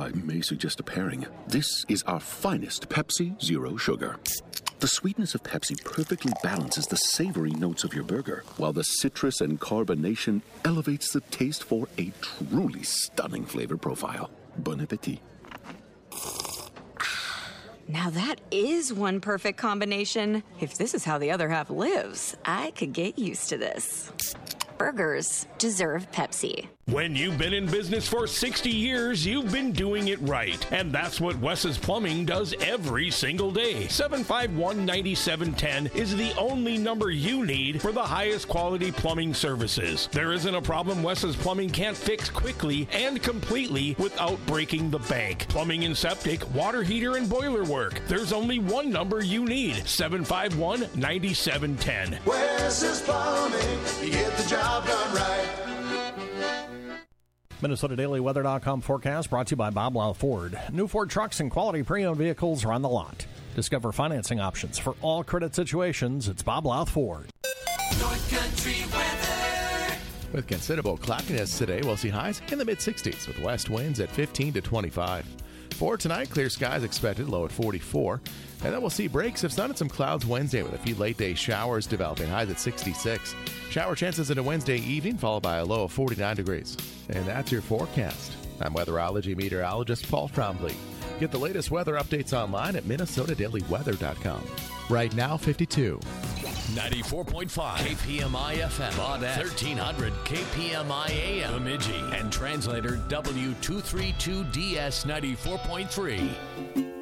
I may suggest a pairing. This is our finest Pepsi Zero Sugar. The sweetness of Pepsi perfectly balances the savory notes of your burger, while the citrus and carbonation elevates the taste for a truly stunning flavor profile. Bon appetit. Now that is one perfect combination. If this is how the other half lives, I could get used to this. Burgers deserve Pepsi. When you've been in business for 60 years, you've been doing it right. And that's what Wes's Plumbing does every single day. 751-9710 is the only number you need for the highest quality plumbing services. There isn't a problem Wes's Plumbing can't fix quickly and completely without breaking the bank. Plumbing and septic, water heater, and boiler work. There's only one number you need. 751-9710. Wes's Plumbing, you get the job done right. MinnesotaDailyWeather.com forecast brought to you by Bob Lau Ford. New Ford trucks and quality pre-owned vehicles are on the lot. Discover financing options for all credit situations. It's Bob Lau Ford. North Country weather. With considerable cloudiness today, we'll see highs in the mid-60s with west winds at 15 to 25. For tonight, clear skies expected, low at 44. And then we'll see breaks of sun and some clouds Wednesday with a few late-day showers developing, highs at 66. Shower chances into Wednesday evening, followed by a low of 49 degrees. And that's your forecast. I'm weatherology meteorologist Paul Trombley. Get the latest weather updates online at MinnesotaDailyWeather.com. Right now, 52. 94.5 KPMI FM on 1300 KPMI AM Bemidji and translator W232DS 94.3.